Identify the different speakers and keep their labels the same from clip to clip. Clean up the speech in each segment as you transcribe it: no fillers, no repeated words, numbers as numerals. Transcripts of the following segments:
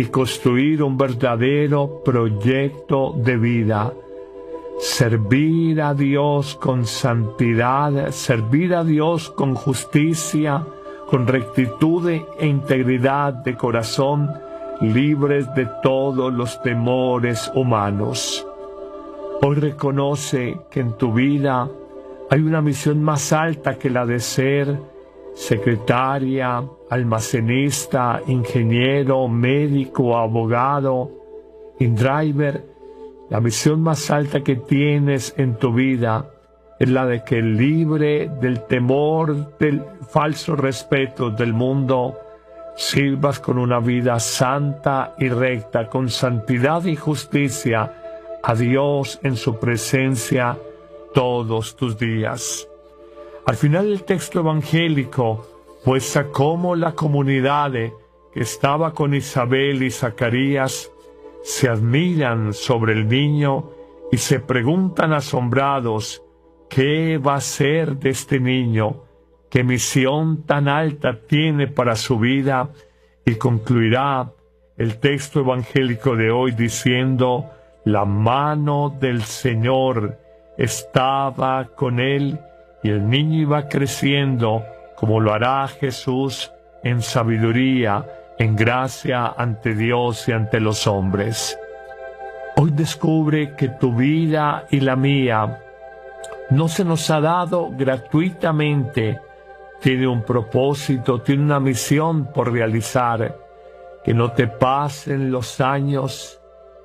Speaker 1: y construir un verdadero proyecto de vida. Servir a Dios con santidad, servir a Dios con justicia, con rectitud e integridad de corazón, libres de todos los temores humanos. Hoy reconoce que en tu vida hay una misión más alta que la de ser secretaria, almacenista, ingeniero, médico, abogado, InDriver. La misión más alta que tienes en tu vida es la de que, libre del temor, del falso respeto del mundo, sirvas con una vida santa y recta, con santidad y justicia, a Dios en su presencia todos tus días. Al final del texto evangélico muestra cómo la comunidad que estaba con Isabel y Zacarías se admiran sobre el niño y se preguntan asombrados: ¿qué va a ser de este niño? ¿Qué misión tan alta tiene para su vida? Y concluirá el texto evangélico de hoy diciendo: la mano del Señor estaba con él, y el niño iba creciendo, como lo hará Jesús, en sabiduría, en gracia ante Dios y ante los hombres. Hoy descubre que tu vida y la mía no se nos ha dado gratuitamente. Tiene un propósito, tiene una misión por realizar. Que no te pasen los años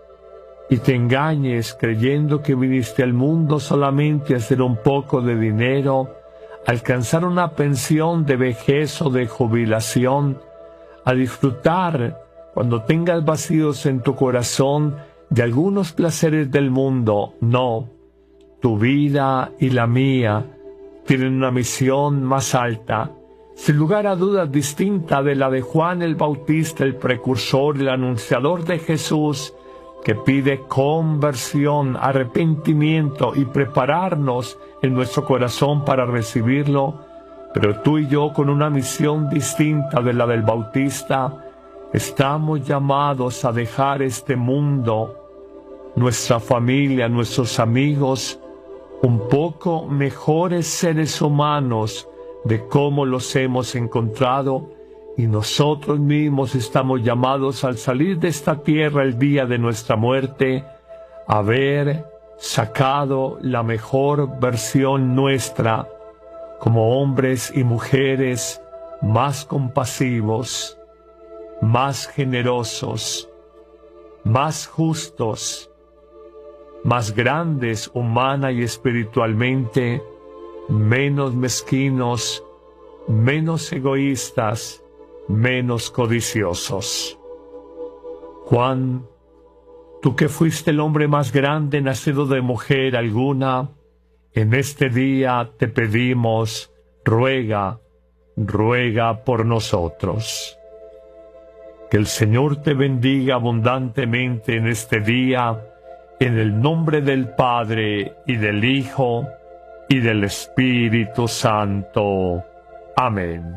Speaker 1: y te engañes creyendo que viniste al mundo solamente a hacer un poco de dinero, alcanzar una pensión de vejez o de jubilación, a disfrutar, cuando tengas vacíos en tu corazón, de algunos placeres del mundo. No, tu vida y la mía tienen una misión más alta, sin lugar a dudas distinta de la de Juan el Bautista, el precursor, el anunciador de Jesús, que pide conversión, arrepentimiento y prepararnos en nuestro corazón para recibirlo. Pero tú y yo, con una misión distinta de la del Bautista, estamos llamados a dejar este mundo, nuestra familia, nuestros amigos, un poco mejores seres humanos de cómo los hemos encontrado, y nosotros mismos estamos llamados, al salir de esta tierra el día de nuestra muerte, a haber sacado la mejor versión nuestra, como hombres y mujeres más compasivos, más generosos, más justos, más grandes humana y espiritualmente, menos mezquinos, menos egoístas, menos codiciosos. Juan, tú que fuiste el hombre más grande nacido de mujer alguna, en este día te pedimos, ruega, ruega por nosotros. Que el Señor te bendiga abundantemente en este día, en el nombre del Padre, y del Hijo, y del Espíritu Santo. Amén.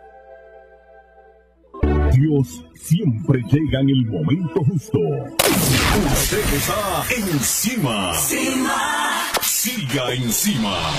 Speaker 2: Dios siempre llega en el momento justo. Usted está encima. Siga encima.